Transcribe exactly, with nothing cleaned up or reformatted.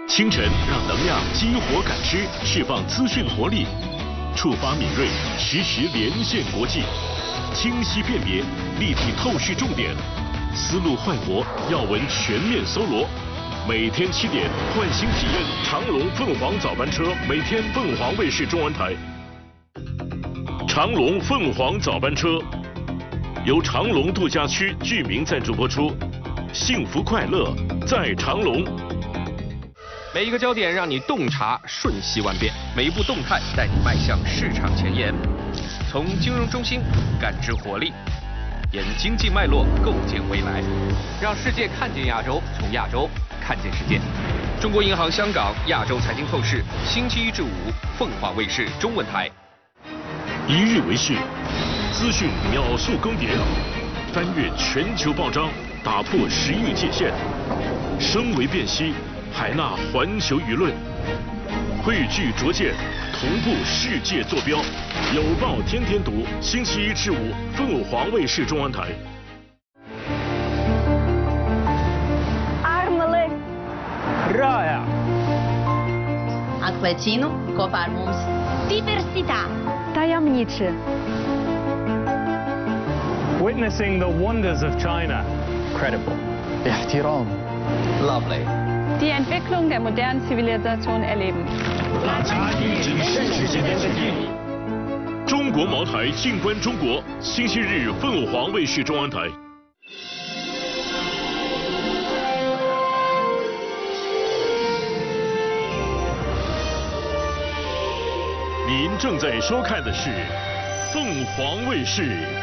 清晨让能量激活感知，释放资讯活力，触发敏锐，实时连线国际，清晰辨别，立体透视重点，思路焕活，要闻全面搜罗。每天七点，换新体验长龙凤凰早班车，每天凤凰卫视中文台。长龙凤凰早班车由长龙度假区居民赞助播出，幸福快乐在长龙。 每一个焦点让你洞察瞬息万变，每一步动态带你迈向市场前沿。从金融中心感知活力，沿经济脉络构建未来，让世界看见亚洲，从亚洲看见世界。中国银行香港亚洲财经透视，星期一至五，凤凰卫视中文台。 一日为视，资讯秒速更迭，翻越全球报章，打破时域界限，声为辨析，海纳环球舆论，汇聚拙见，同步世界坐标。有报天天读，星期一至五，凤凰卫视中文台。 Armele. Raja. Acquacino, Coparmums. Diversità. Tajemniczy. Witnessing the wonders of China. Credible. احترام. Lovely. Die Entwicklung der modernen Zivilisation erleben. 中国茅台静观中国，星期日凤凰卫视中文台。您正在收看的是凤凰卫视